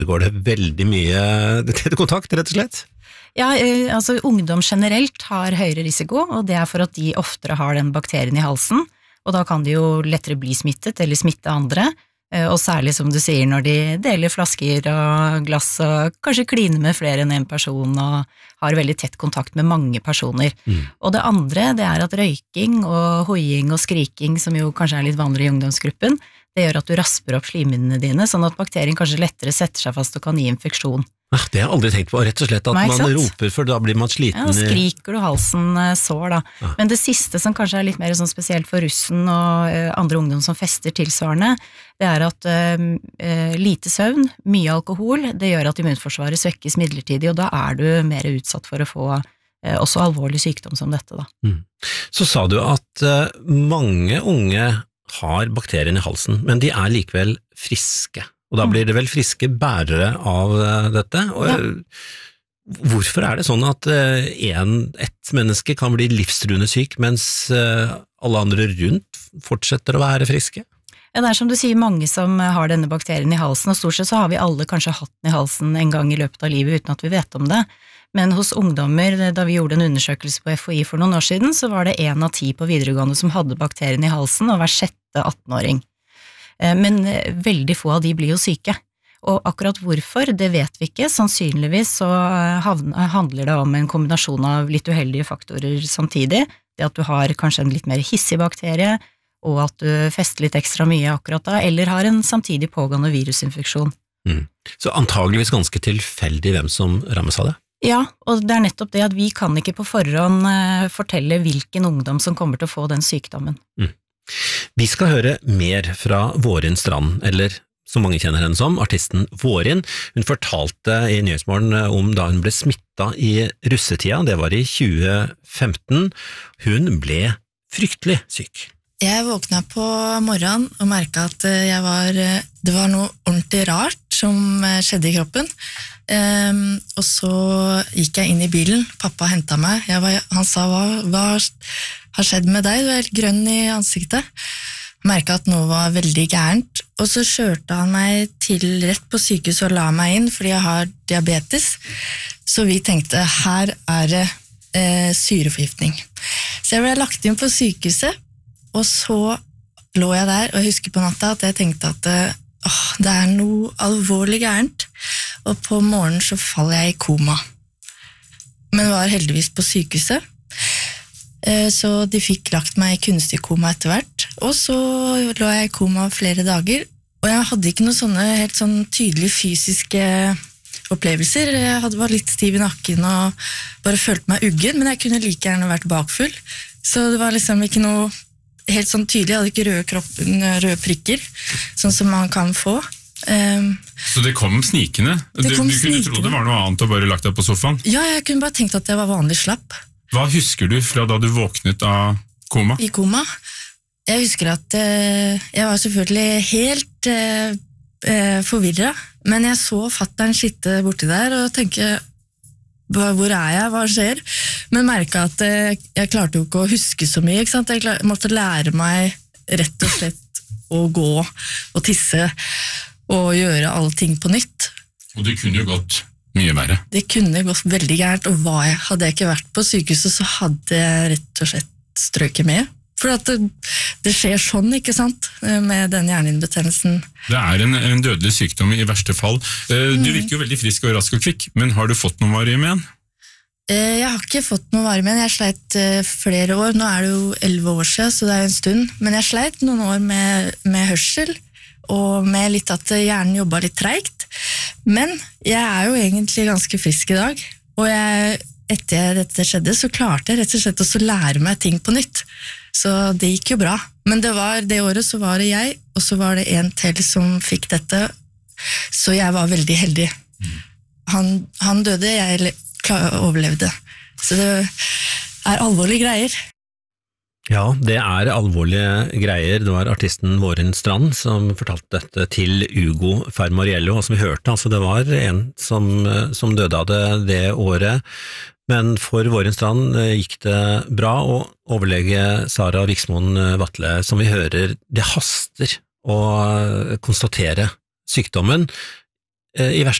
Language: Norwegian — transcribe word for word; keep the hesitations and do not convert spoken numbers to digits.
går det veldig mye tett kontakt, rett og slett? Ja, altså ungdom generelt har høyere risiko, og det er for at de oftere har den bakterien i halsen, og da kan de jo lettere bli smittet eller smitte andre, og særlig som du sier når de deler flasker og glass og kanskje kliner med flere enn en person og har veldig tett kontakt med mange personer. Mm. Og det andre, det er at røyking og hoiing og skriking, som jo kanskje er litt vanligere i ungdomsgruppen, det gjør at du rasper opp slimhinnene dine, sånn at bakterien kanskje lettere setter seg fast og kan gi infeksjon. Ah, det har jeg aldri tenkt på, rett og slett at Nei, man roper, for da blir man sliten. Ja, da skriker du halsen sår da. Ja. Men det siste som kanskje er litt mer sånn spesielt for russen og andre ungdom som fester tilsvarende, det er at uh, lite søvn, mye alkohol, det gjør at immunforsvaret svekkes midlertidig, og da er du mer utsatt for å få uh, også alvorlig sykdom som dette da. Mm. Så sa du at uh, mange unge har bakterien i halsen, men de er likevel friske. Og da blir det vel friske bærere av dette. Og ja. Hvorfor er det sånn at en, ett menneske kan bli livstruende syk, mens alle andre rundt fortsetter å være friske? Ja, det er som du sier, mange som har denne bakterien i halsen, og stort sett så har vi alle kanskje hatt den i halsen en gang i løpet av livet uten at vi vet om det. Men hos ungdommer, da vi gjorde en undersøkelse på F H I for noen år siden, så var det en av ti på videregående som hadde bakterien i halsen, og hver sjette atten-åring. Men veldig få av de blir jo syke, og akkurat hvorfor, det vet vi ikke. Sannsynligvis så handler det om en kombinasjon av litt uheldige faktorer samtidig, det at du har kanskje en litt mer hissig bakterie, og at du fester litt ekstra mye akkurat da, eller har en samtidig pågående virusinfeksjon. Mm. Så antageligvis ganske tilfeldig hvem som rammes av det? Ja, og det er nettopp det at vi kan ikke på forhånd fortelle hvilken ungdom som kommer til å få den sykdommen. Mm. Vi skal høre mer fra Vårin Strand, eller som mange kjenner henne som, artisten Vårin. Hun fortalte i Nyhetsmorgen om da hun ble smittet i russetida, det var i tjue femten. Hun ble fryktelig syk. Jeg våkna på morgenen og merket at jeg var, det var noe ordentlig rart som skjedde i kroppen. Um, og så gikk jeg inn i bilen, pappa hentet meg, jeg var, han sa, hva, hva har skjedd med deg? Du er helt grønn i ansiktet. Jeg merket at noe var veldig gærent, og så kjørte han meg til rett på sykehus og la meg inn, fordi jeg har diabetes. Så vi tenkte, her er det eh, syreforgiftning. Så jeg ble lagt inn på sykehuset, og så lå jeg der, og jeg husker på natta at jeg tenkte at åh, det er noe alvorlig gærent, og på morgenen så faller jeg i koma. Men var heldigvis på sykehuset, så de fikk lagt meg i kunstig koma etter hvert, og så lå jeg i koma flere dager, og jeg hadde ikke noen sånne helt sånn tydelige fysiske opplevelser. Jeg hadde, var litt stiv i nakken og bare følte meg uggen, men jeg kunne like gjerne vært bakfull, så det var liksom ikke noe helt sånn tydelig, jeg hadde ikke røde, kroppen, røde prikker, sånn som man kan få. Um, så det kom snikende? Det kom du, du kunne snikende. tro det var noe annet og bare lagt deg på sofaen? Ja, jeg kunne bare tenkt at jeg var vanlig slapp. Hva husker du fra da du våknet av koma? I koma? Jeg husker at uh, jeg var selvfølgelig helt uh, uh, forvirret, men jeg så fatteren sitte borti der og tenke, hvor er jeg, hva skjer? Men merket at uh, jeg klarte jo ikke å huske så mye, ikke sant? Jeg klar, måtte lære meg rett og slett å gå og tisse og gjøre alle ting på nytt. Og det kunne jo gått mye verre. Det kunne gått veldig gærent, og hva jeg, hadde jeg ikke vært på sykehuset, så hadde jeg rett og slett strøket med. For at det, det skjer sånn, ikke sant, med den hjernehinnebetennelsen. Det er en, en dødelig sykdom i verste fall. Du mm. virker jo veldig frisk og rask og kvikk, men har du fått noen varig med en? Jeg har ikke fått noe varig med en. Jeg sleit flere år, nå er det jo elleve år siden, så det er en stund. Men jeg sleit noen år med, med hørsel, og med litt at hjernen jobbet litt treigt. Men jeg er jo egentlig ganske frisk i dag, og jeg, etter dette skjedde, så klarte jeg rett og slett også lære meg ting på nytt. Så det gikk jo bra. Men det var det året så var det jeg, og så var det en til som fikk dette, så jeg var veldig heldig. Han, han døde, jeg overlevde. Så det er alvorlige greier. Ja, det er alvorlige greier. Det var artisten Vårin Strand som fortalte dette til Ugo Fermariello, og som vi hørte, altså det var en som, som døde av det det året, men for Vårin Strand gikk det bra, og overlege Sara Viksmoen Vatle, som vi hører, det haster å konstatere sykdommen. i verste